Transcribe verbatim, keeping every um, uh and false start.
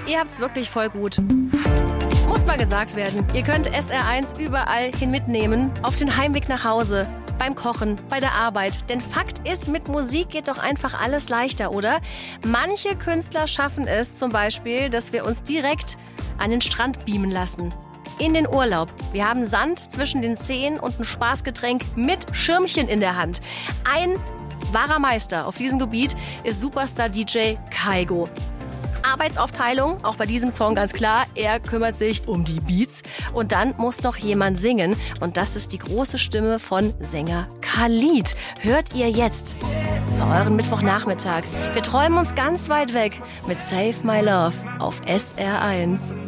Ihr habt's wirklich voll gut. Muss mal gesagt werden, ihr könnt S R eins überall hin mitnehmen, auf den Heimweg nach Hause, beim Kochen, bei der Arbeit. Denn Fakt ist, mit Musik geht doch einfach alles leichter, oder? Manche Künstler schaffen es zum Beispiel, dass wir uns direkt an den Strand beamen lassen. In den Urlaub. Wir haben Sand zwischen den Zehen und ein Spaßgetränk mit Schirmchen in der Hand. Ein wahrer Meister auf diesem Gebiet ist Superstar-D J Kygo. Arbeitsaufteilung, auch bei diesem Song ganz klar. Er kümmert sich um die Beats und dann muss noch jemand singen. Und das ist die große Stimme von Sänger Khalid. Hört ihr jetzt für euren Mittwochnachmittag. Wir träumen uns ganz weit weg mit Save My Love auf S R eins.